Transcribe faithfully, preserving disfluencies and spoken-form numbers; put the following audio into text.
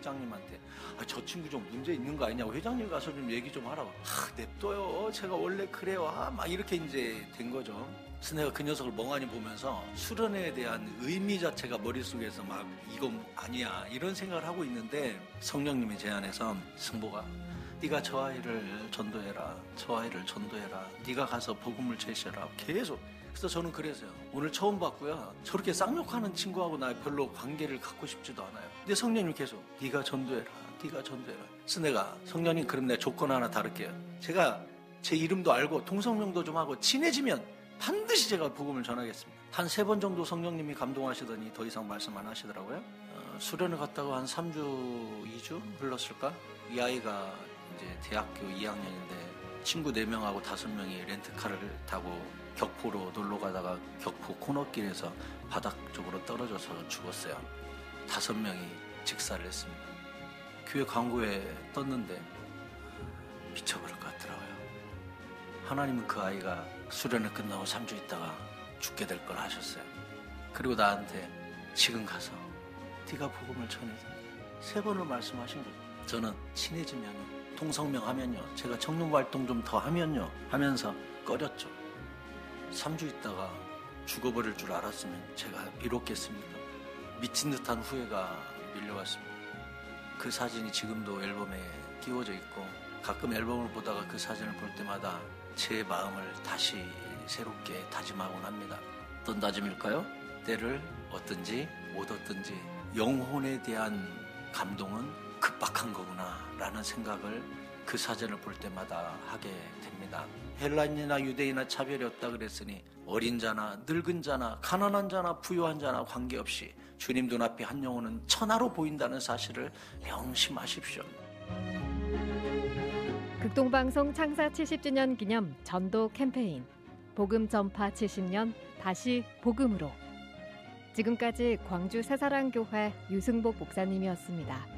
회장님한테 아, 저 친구 좀 문제 있는 거 아니냐고 회장님 가서 좀 얘기 좀 하라고. 아, 냅둬요. 제가 원래 그래요. 아, 막 이렇게 이제 된 거죠. 그래서 내가 그 녀석을 멍하니 보면서 수련회에 대한 의미 자체가 머릿속에서 막 이건 아니야 이런 생각을 하고 있는데 성령님의 제안에서 승보가 네가 저 아이를 전도해라. 저 아이를 전도해라. 네가 가서 복음을 제시해라. 계속. 그래서 저는 그래서요. 오늘 처음 봤고요. 저렇게 쌍욕하는 친구하고 나 별로 관계를 갖고 싶지도 않아요. 근데 성령님 계속 네가 전도해라. 네가 전도해라. 그래서 내가 성령님 그럼 내가 조건 하나 다룰게요. 제가 제 이름도 알고 통성명도 좀 하고 친해지면 반드시 제가 복음을 전하겠습니다. 한 세 번 정도 성령님이 감동하시더니 더 이상 말씀 안 하시더라고요. 어, 수련을 갔다가 한 삼 주, 이 주 흘렀을까? 이 아이가 이제 대학교 이 학년인데 친구 네 명하고 다섯 명이 렌트카를 타고 격포로 놀러 가다가 격포 코너길에서 바닥 쪽으로 떨어져서 죽었어요. 다섯 명이 직사를 했습니다. 교회 광고에 떴는데 미쳐버릴 것 같더라고요. 하나님은 그 아이가 수련을 끝나고 삼 주 있다가 죽게 될 걸 하셨어요. 그리고 나한테 지금 가서 네가 복음을 전해야 된다. 세 번을 말씀하신 거예요. 저는 친해지면요. 통성명 하면요. 제가 청년부 활동 좀 더 하면요. 하면서 꺼렸죠. 삼 주 있다가 죽어버릴 줄 알았으면 제가 이렇겠습니까? 미친 듯한 후회가 밀려왔습니다. 그 사진이 지금도 앨범에 끼워져 있고 가끔 앨범을 보다가 그 사진을 볼 때마다 제 마음을 다시 새롭게 다짐하곤 합니다. 어떤 다짐일까요? 때를 얻든지 못 얻든지 영혼에 대한 감동은 급박한 거구나 라는 생각을 그 사진을 볼 때마다 하게 됩니다. 헬라인이나 유대인이나 차별이 없다 그랬으니 어린 자나 늙은 자나 가난한 자나 부유한 자나 관계없이 주님 눈앞에 한 영혼은 천하로 보인다는 사실을 명심하십시오. 극동방송 창사 칠십 주년 기념 전도 캠페인 복음 전파 칠십 년 다시 복음으로. 지금까지 광주 새사랑교회 유승복 목사님이었습니다.